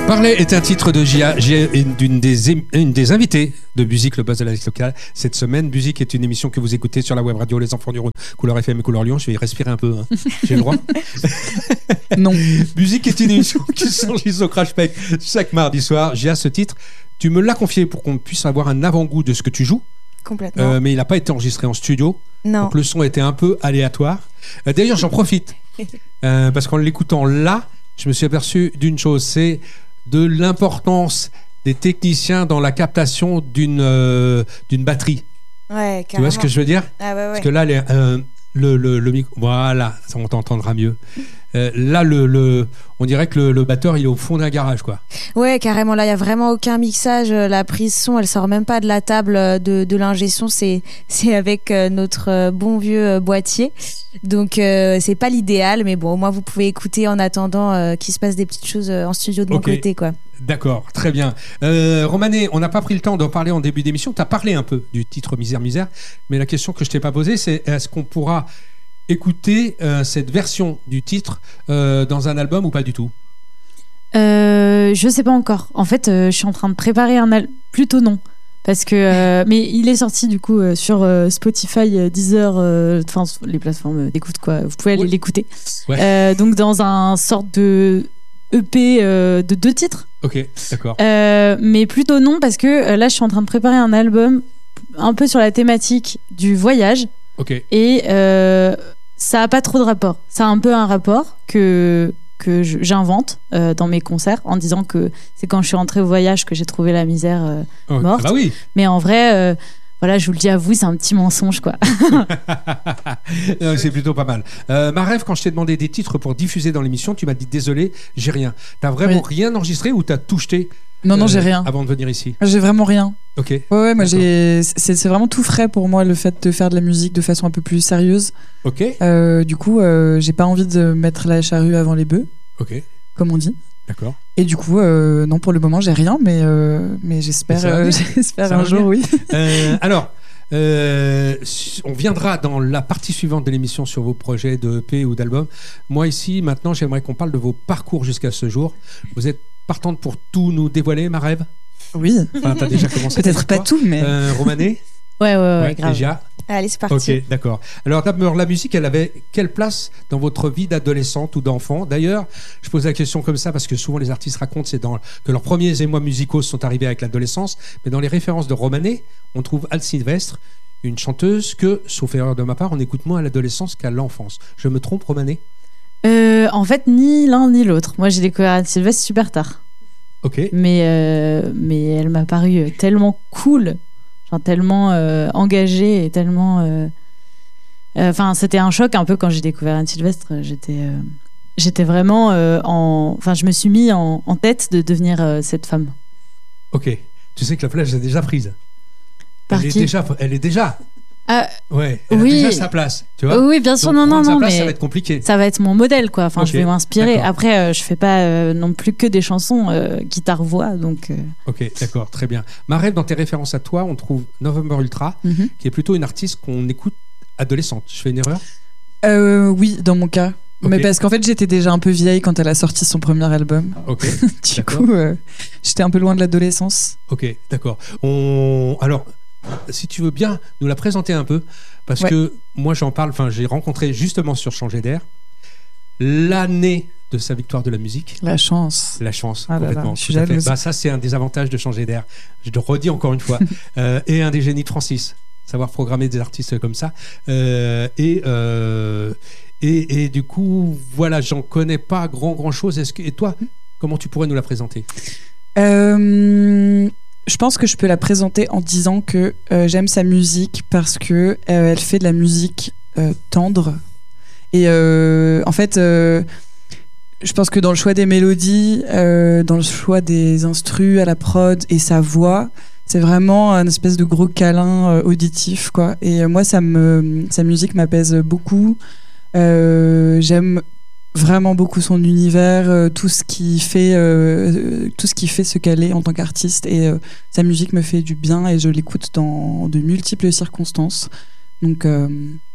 Parler est un titre de Gia. Gia est une des invitées de Musique, le buzz de la musique locale. Cette semaine, Musique est une émission que vous écoutez sur la web radio Les Enfants du Rhône, Couleur FM et Couleur Lyon. Je vais y respirer un peu. Hein. J'ai le droit. Non. Musique est une émission qui s'enregistre au Crash Pack chaque mardi soir. Gia, ce titre, tu me l'as confié pour qu'on puisse avoir un avant-goût de ce que tu joues. Complètement. Mais il n'a pas été enregistré en studio. Non. Donc le son était un peu aléatoire. D'ailleurs, j'en profite. Parce qu'en l'écoutant là, je me suis aperçu d'une chose, c'est de l'importance des techniciens dans la captation d'une batterie. Ouais, carrément. Tu vois ce que je veux dire ? Ah ouais, ouais. Parce que là, le micro, voilà, ça, on t'entendra mieux. Là, on dirait que le batteur, il est au fond d'un garage, quoi. Ouais, carrément. Là, il y a vraiment aucun mixage. La prise son, elle sort même pas de la table de l'ingé son. C'est avec notre bon vieux boîtier. Donc, c'est pas l'idéal, mais bon, au moins vous pouvez écouter en attendant qu'il se passe des petites choses en studio de mon côté, quoi. D'accord, très bien. Romané, on n'a pas pris le temps d'en parler en début d'émission. Tu as parlé un peu du titre Misère, Misère, mais la question que je t'ai pas posée, c'est est-ce qu'on pourra écouter cette version du titre dans un album ou pas du tout ? Je sais pas encore. En fait, je suis en train de préparer un album. Plutôt non. Parce que, mais il est sorti du coup sur Spotify, Deezer, enfin les plateformes d'écoute, quoi. Vous pouvez aller l'écouter. Ouais. Donc dans un sorte de EP de 2 titres. Ok, d'accord. Mais plutôt non, parce que là je suis en train de préparer un album un peu sur la thématique du voyage. Ok. Et ça a pas trop de rapport. Ça a un peu un rapport que j'invente dans mes concerts en disant que c'est quand je suis rentrée au voyage que j'ai trouvé la misère morte. Ah bah oui. Mais en vrai, voilà, je vous le dis à vous, c'est un petit mensonge, quoi. C'est plutôt pas mal. Marev, quand je t'ai demandé des titres pour diffuser dans l'émission, tu m'as dit désolé, j'ai rien. T'as vraiment rien enregistré ou t'as tout jeté ? Non, j'ai rien. Avant de venir ici. J'ai vraiment rien. Ok. Ouais, moi c'est vraiment tout frais pour moi, le fait de faire de la musique de façon un peu plus sérieuse. Ok. Du coup, j'ai pas envie de mettre la charrue avant les bœufs. Ok. Comme on dit. D'accord. Et du coup, non, pour le moment, j'ai rien, mais j'espère un jour, oui. Alors, on viendra dans la partie suivante de l'émission sur vos projets de EP ou d'album. Moi, ici, maintenant, j'aimerais qu'on parle de vos parcours jusqu'à ce jour. Vous êtes partante pour tout nous dévoiler, Marev ? Oui. Enfin, t'as déjà commencé. Peut-être pas tout, mais... Ouais, Romané ? grave. Déjà. Allez, c'est parti. Ok, d'accord. Alors d'abord, la musique, elle avait quelle place dans votre vie d'adolescente ou d'enfant ? D'ailleurs, je pose la question comme ça parce que souvent les artistes racontent que leurs premiers émois musicaux sont arrivés avec l'adolescence, mais dans les références de Romané, on trouve Al Sylvestre, une chanteuse que, sauf erreur de ma part, on écoute moins à l'adolescence qu'à l'enfance. Je me trompe, Romané ? En fait, ni l'un ni l'autre. Moi, j'ai découvert Al Sylvestre super tard. Ok. Mais elle m'a paru tellement cool. Tellement engagée et tellement enfin c'était un choc un peu quand j'ai découvert Anne Sylvestre. J'étais vraiment je me suis mis en tête de devenir cette femme. Ok, tu sais que la flèche est déjà prise. Par qui ? Elle est déjà ouais, elle a déjà sa place, tu vois. Oui, bien sûr. Donc, non, place, mais ça va être compliqué. Ça va être mon modèle, quoi. Enfin, je vais m'inspirer. D'accord. Après, je fais pas non plus que des chansons guitare-voix, donc. Ok, d'accord, très bien. Marev, dans tes références à toi, on trouve November Ultra, qui est plutôt une artiste qu'on écoute adolescente. Je fais une erreur ? Oui, dans mon cas. Okay. Mais parce qu'en fait, j'étais déjà un peu vieille quand elle a sorti son premier album. Ok. Du coup, j'étais un peu loin de l'adolescence. Ok, d'accord. Alors, si tu veux bien nous la présenter un peu, parce que moi j'en parle, j'ai rencontré justement sur Changer d'air l'année de sa victoire de la musique. La chance, complètement. Je suis jalouse. Ça, c'est un des avantages de Changer d'air. Je le redis encore une fois. Et un des génies de Francis, savoir programmer des artistes comme ça. Et du coup, voilà, j'en connais pas grand chose. Et toi, comment tu pourrais nous la présenter ? Je pense que je peux la présenter en disant que j'aime sa musique parce que elle fait de la musique tendre. Et en fait, je pense que dans le choix des mélodies, dans le choix des instrus à la prod et sa voix, c'est vraiment un espèce de gros câlin auditif, quoi. Et moi, sa musique m'apaise beaucoup. J'aime vraiment beaucoup son univers, tout ce qui fait ce qu'elle est en tant qu'artiste, et sa musique me fait du bien et je l'écoute dans de multiples circonstances. Donc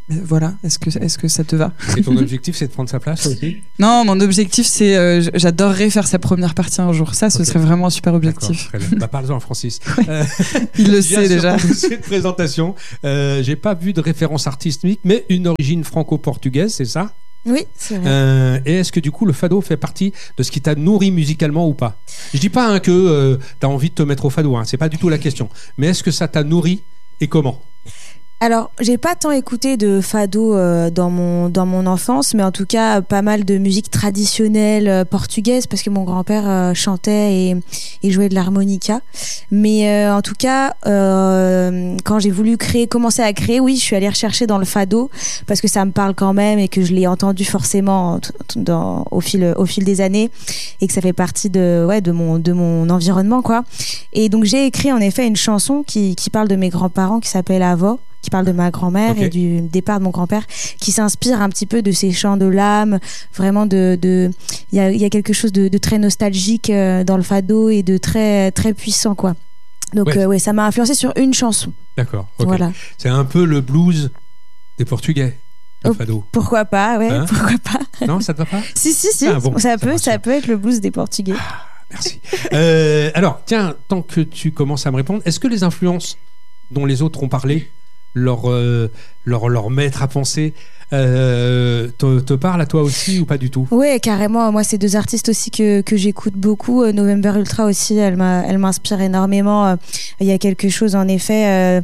Voilà, est-ce que ça te va? Et ton objectif, c'est de prendre sa place aussi? Non, mon objectif, c'est j'adorerais faire sa première partie un jour. Ça, ce serait vraiment un super objectif. D'accord, très bien. Bah, parle-en, Francis. Il le sait déjà. Sur cette présentation, j'ai pas vu de référence artistique, mais une origine franco-portugaise, c'est ça? Oui, c'est vrai. Et est-ce que du coup le fado fait partie de ce qui t'a nourri musicalement ou pas? Je dis pas que t'as envie de te mettre au fado, c'est pas du tout la question. Mais est-ce que ça t'a nourri et comment? Alors, j'ai pas tant écouté de fado dans mon enfance, mais en tout cas pas mal de musique traditionnelle portugaise parce que mon grand-père chantait et jouait de l'harmonica. Mais en tout cas, quand j'ai voulu commencer à créer, oui, je suis allée rechercher dans le fado parce que ça me parle quand même et que je l'ai entendu forcément au fil des années et que ça fait partie de mon environnement, quoi. Et donc j'ai écrit en effet une chanson qui parle de mes grands-parents qui s'appelle Avó, qui parle de ma grand-mère et du départ de mon grand-père, qui s'inspire un petit peu de ces chants de l'âme, vraiment il y a quelque chose de très nostalgique dans le fado et de très très puissant, quoi. Donc ouais, ça m'a influencé sur une chanson. D'accord. Okay. Voilà. C'est un peu le blues des Portugais. Le fado. Pourquoi pas, ouais, pourquoi pas. Non, ça te va pas? Si. Ah, bon, ça peut être le blues des Portugais. Ah, merci. Alors, tiens, tant que tu commences à me répondre, est-ce que les influences dont les autres ont parlé, leur maître à penser, te parle à toi aussi ou pas du tout? Oui, carrément. Moi, c'est deux artistes aussi que j'écoute beaucoup. November Ultra aussi, elle m'inspire énormément. Il y a quelque chose, en effet,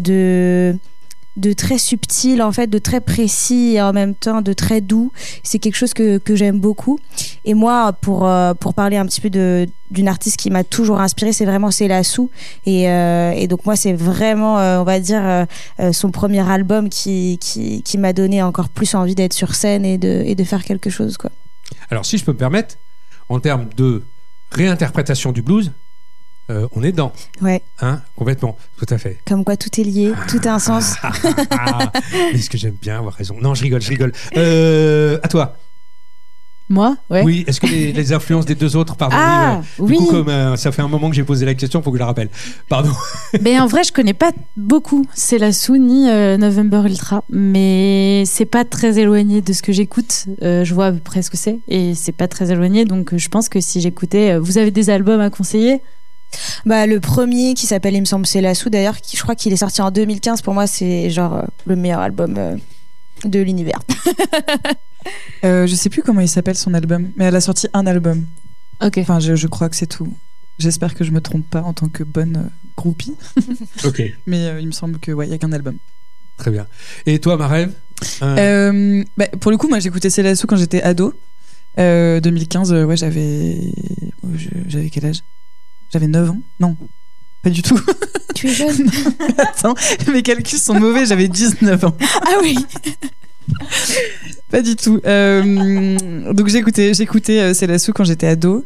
de très subtil, en fait, de très précis et en même temps de très doux. C'est quelque chose que j'aime beaucoup. Et moi, pour parler un petit peu d'une artiste qui m'a toujours inspirée, c'est vraiment Selassou. Et donc moi, c'est vraiment, on va dire, son premier album qui m'a donné encore plus envie d'être sur scène et de faire quelque chose, quoi. Alors, si je peux me permettre, en termes de réinterprétation du blues, on est dedans. Ouais. Complètement, tout à fait. Comme quoi tout est lié, tout a un sens. Mais ce que j'aime bien avoir raison. Non, je rigole. À toi. Moi, ouais. Oui, est-ce que les influences des deux autres, pardon. Oui. Du coup, comme ça fait un moment que j'ai posé la question, il faut que je la rappelle. Pardon. Mais en vrai, je connais pas beaucoup Selassou ni November Ultra, mais c'est pas très éloigné de ce que j'écoute. Je vois à peu près ce que c'est et c'est pas très éloigné, donc je pense que si j'écoutais, vous avez des albums à conseiller? Bah, le premier qui s'appelle, il me semble, Selassou d'ailleurs, je crois qu'il est sorti en 2015. Pour moi, c'est genre le meilleur album de l'univers. Je sais plus comment il s'appelle son album, mais elle a sorti un album. Ok. Enfin, je crois que c'est tout. J'espère que je me trompe pas en tant que bonne groupie. Ok. Mais il me semble que il y a qu'un album. Très bien. Et toi, Marève? Pour le coup, moi j'écoutais Selassou quand j'étais ado. 2015, j'avais quel âge? J'avais 9 ans? Non, pas du tout. Tu es jeune. Attends, mes calculs sont mauvais, j'avais 19 ans. Ah oui. Pas du tout. Donc j'écoutais Selassou quand j'étais ado.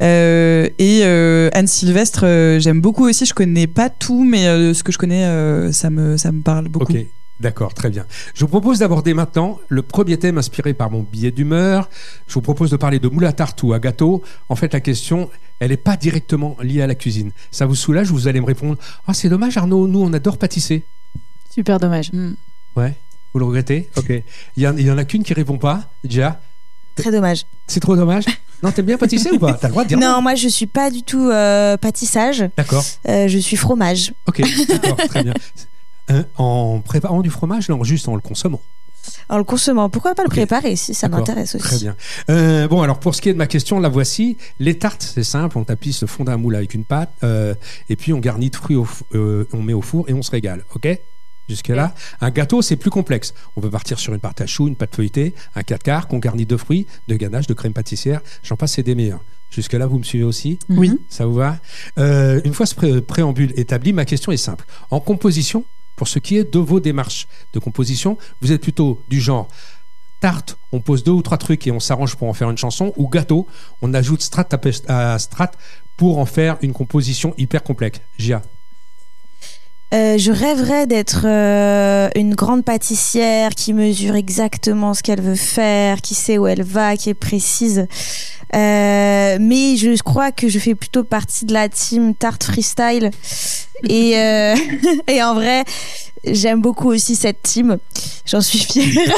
Et Anne Sylvestre, j'aime beaucoup aussi. Je connais pas tout, mais ce que je connais, ça me parle beaucoup. Ok. D'accord, très bien. Je vous propose d'aborder maintenant le premier thème inspiré par mon billet d'humeur. Je vous propose de parler de moule à tarte ou à gâteau. En fait, la question, elle n'est pas directement liée à la cuisine. Ça vous soulage? Vous allez me répondre: ah, c'est dommage, Arnaud, nous, on adore pâtisser. Super dommage. Ouais, vous le regrettez? Ok. Il y en a qu'une qui répond pas, déjà. Très dommage. C'est trop dommage? Non, t'aimes bien pâtisser ou pas? T'as le droit de dire non. Moi, je suis pas du tout pâtissage. D'accord. Je suis fromage. Ok, d'accord, très bien. En préparant du fromage, non, juste en le consommant? En le consommant. Pourquoi pas le préparer si ça m'intéresse aussi. Très bien. Bon, alors pour ce qui est de ma question, la voici. Les tartes, c'est simple. On tapisse le fond d'un moule avec une pâte et puis on garnit de fruits, on met au four et on se régale. Ok? Jusque-là. Un gâteau, c'est plus complexe. On peut partir sur une pâte à choux, une pâte feuilletée, un 4/4 qu'on garnit de fruits, de ganache, de crème pâtissière. J'en passe, c'est des meilleurs. Jusque-là, vous me suivez aussi? Oui. Ça vous va? Une fois ce préambule établi, ma question est simple. En composition, pour ce qui est de vos démarches de composition, vous êtes plutôt du genre tarte, on pose 2 ou 3 trucs et on s'arrange pour en faire une chanson, ou gâteau, on ajoute strate à strate pour en faire une composition hyper complexe? Gia? Je rêverais d'être une grande pâtissière qui mesure exactement ce qu'elle veut faire, qui sait où elle va, qui est précise. Mais je crois que je fais plutôt partie de la team tarte freestyle. Et en vrai, j'aime beaucoup aussi cette team. J'en suis fière.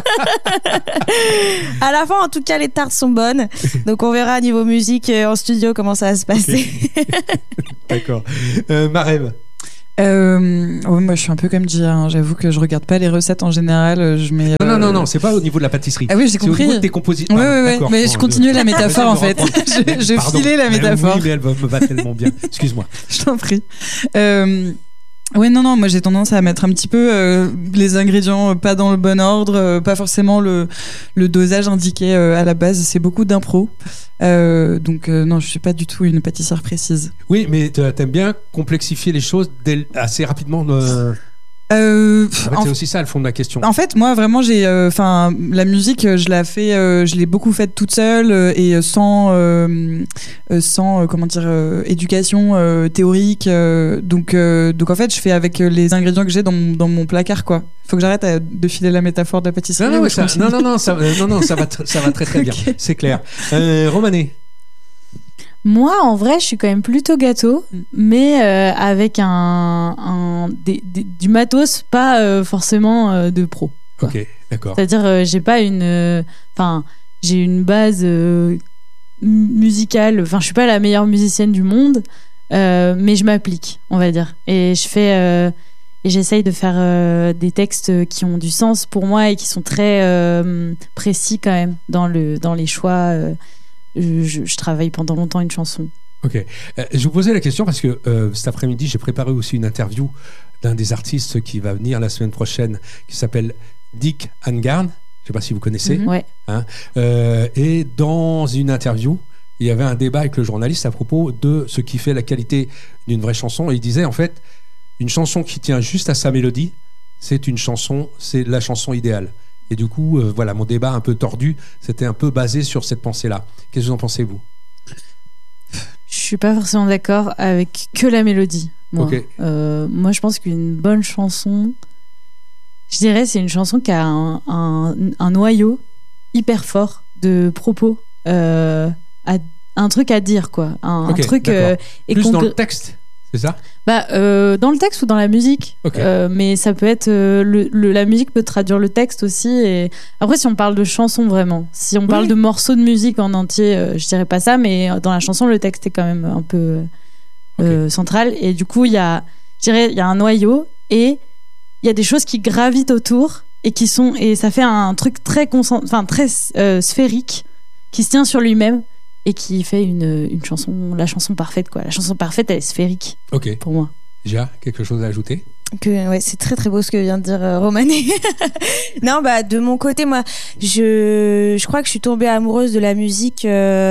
À la fin, en tout cas, les tartes sont bonnes. Donc, on verra niveau musique en studio comment ça va se passer. D'accord. Marème. Moi, je suis un peu comme dit. J'avoue que je regarde pas les recettes en général. Je mets. Non, c'est pas au niveau de la pâtisserie. Ah oui, j'ai compris. C'est au niveau de tes compositions. Ouais. Mais je continue la métaphore en fait. Je filais la métaphore. Oui, mais elle me va tellement bien. Excuse-moi. Je t'en prie. Ouais, non, moi j'ai tendance à mettre un petit peu les ingrédients pas dans le bon ordre, pas forcément le dosage indiqué à la base, c'est beaucoup d'impro. Donc non, je suis pas du tout une pâtissière précise. Oui, mais t'aimes bien complexifier les choses assez rapidement. En fait, c'est aussi ça le fond de la question. En fait, moi vraiment, la musique, je l'ai beaucoup faite toute seule et sans comment dire, éducation théorique. Donc en fait, je fais avec les ingrédients que j'ai dans mon placard, quoi. Faut que j'arrête de filer la métaphore de la pâtisserie. Non, ça va très très bien. Okay. C'est clair. Romané. Moi, en vrai, je suis quand même plutôt gâteau, mais avec du matos, pas forcément de pro. Quoi. Ok, d'accord. C'est-à-dire, j'ai pas j'ai une base musicale. Enfin, je suis pas la meilleure musicienne du monde, mais je m'applique, on va dire. Et j'essaye de faire des textes qui ont du sens pour moi et qui sont très précis quand même dans les choix. Je travaille pendant longtemps une chanson. Ok. Je vous posais la question parce que cet après-midi, j'ai préparé aussi une interview d'un des artistes qui va venir la semaine prochaine, qui s'appelle Dick Angarn. Je ne sais pas si vous connaissez. Ouais. Et dans une interview, il y avait un débat avec le journaliste à propos de ce qui fait la qualité d'une vraie chanson. Et il disait, en fait, une chanson qui tient juste à sa mélodie, c'est la chanson idéale. Et du coup, voilà, mon débat un peu tordu, c'était un peu basé sur cette pensée-là. Qu'est-ce que vous en pensez, vous ? Je suis pas forcément d'accord avec que la mélodie. Moi, okay. Moi je pense qu'une bonne chanson, je dirais, c'est une chanson qui a un noyau hyper fort de propos, un truc à dire, quoi. Un truc. Plus dans le texte, c'est ça ? Dans le texte ou dans la musique. Okay. Mais ça peut être la musique peut traduire le texte aussi. Et après, si on parle de chanson vraiment, si on parle de morceaux de musique en entier, je dirais pas ça, mais dans la chanson, le texte est quand même un peu central. Et du coup, il y a un noyau et il y a des choses qui gravitent autour et ça fait un truc très sphérique qui se tient sur lui-même. Et qui fait une chanson, la chanson parfaite, quoi. La chanson parfaite, elle est sphérique. Ok. Pour moi. Déjà, quelque chose à ajouter ? Ouais, c'est très très beau ce que vient de dire Romané. Non, de mon côté, moi, je crois que je suis tombée amoureuse de la musique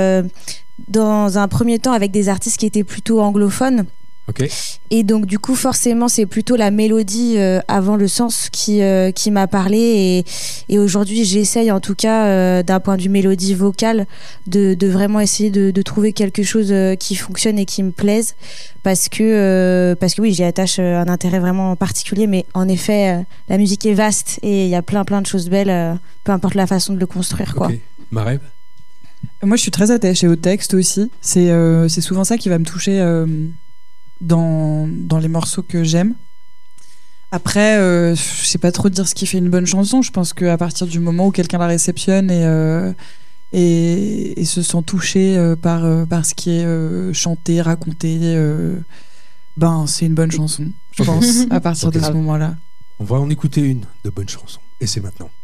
dans un premier temps avec des artistes qui étaient plutôt anglophones. Okay. Et donc du coup forcément c'est plutôt la mélodie avant le sens qui m'a parlé et aujourd'hui j'essaye en tout cas d'un point de vue mélodie vocale de vraiment essayer de trouver quelque chose qui fonctionne et qui me plaise parce que oui j'y attache un intérêt vraiment particulier mais en effet la musique est vaste et il y a plein de choses belles peu importe la façon de le construire quoi. Okay. Marève ? Moi je suis très attachée au texte aussi, c'est souvent ça qui va me toucher dans les morceaux que j'aime. Après, je sais pas trop dire ce qui fait une bonne chanson. Je pense qu'à partir du moment où quelqu'un la réceptionne et se sent touché par ce qui est chanté, raconté, c'est une bonne chanson, je pense, à partir de ce moment-là. On va en écouter une de bonne chanson. Et c'est maintenant.